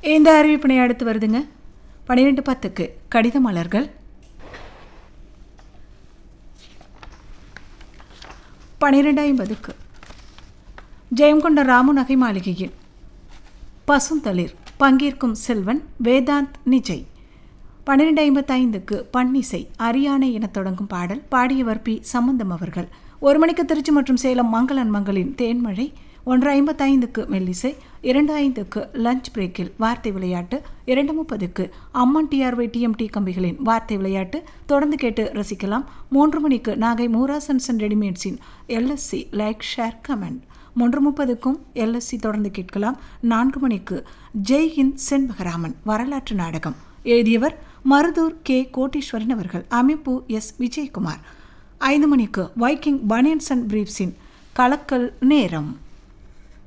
இந்த அறிவிப்பினை அடுத்து வருதுங்க. 12:10க்கு கடித மலர்கள். 12:50க்கு ஜெயங்கொண்ட ராமு நகை மாளிகையின் பசுந்தளிர் பங்கேற்கும் செல்வன் வேதாந்த் நிஜய். 12:55க்கு பன்னிசை அரியானை என தொடங்கும் பாடல் பாடியவர் பி. சம்பந்தம் அவர்கள். 1 மணிக்கு திருச்சி மற்றும் சேலம் மங்களன் மங்களின் தேன்மழை. 1:55க்கு மெல்லிசை. 2:05க்கு லஞ்ச் பிரேக்கில் வார்த்தை விளையாட்டு. 2:30க்கு அம்மன் டிஆர்வை டிஎம்டி கம்பிகளின் வார்த்தை விளையாட்டு தொடர்ந்து கேட்டு ரசிக்கலாம். 3 மணிக்கு Nagai மூராசன்சன் ரெடிமேட்ஸின் LSC like share comment. 3:30க்கும் LSC தொடர்ந்து கேட்கலாம். 4 மணிக்கு ஜெய்ஹிந்த் செண்பகராமன் வரலாற்று நாடகம். எழுதியவர் மருதூர் கே. கோட்டீஸ்வரன் அவர்கள். அமைப்பு எஸ். விஜயகுமார். 5 மணிக்கு வைக்கிங் பனியன்ஸ் அண்ட் பிரீப்ஸின் கலக்கல் நேரம்.